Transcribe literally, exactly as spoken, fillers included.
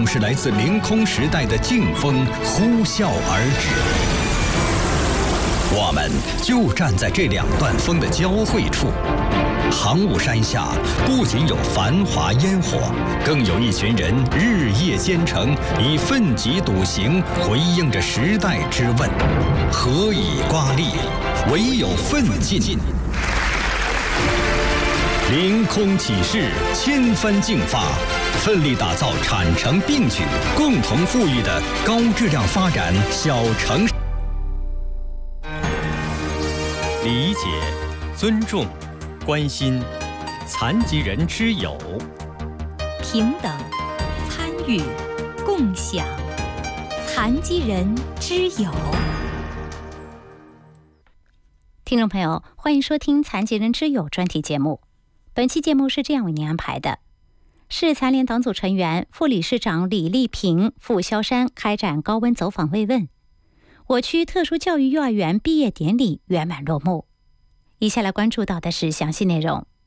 是来自凌空时代的劲风呼啸而至。我们就站在这两段风的交汇处。航雾山下不仅有繁华烟火，更有一群人日夜兼程，以奋楫笃行回应着时代之问。何以刮砺，唯有奋进。凌空起势，千帆竞发，奋力打造产城并举、共同富裕的高质量发展小城市。 理解、尊重、关心，残疾人之友； 平等、参与、共享，残疾人之友。听众朋友，欢迎收听《残疾人之友》专题节目。本期节目是这样为您安排的：市残联党组成员、副理事长李丽萍赴萧山开展高温走访慰问。我区特殊教育幼儿园毕业典礼圆满落幕。以下来关注到的是详细内容。